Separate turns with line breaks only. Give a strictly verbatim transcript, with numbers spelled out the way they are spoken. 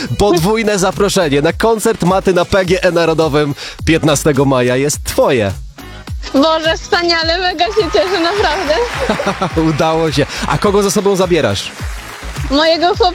podwójne zaproszenie na koncert Maty na P G E Narodowym piętnastego maja jest twoje.
Boże, wspaniale, mega się cieszę, naprawdę.
Udało się. A kogo za sobą zabierasz?
Mojego chłopaka.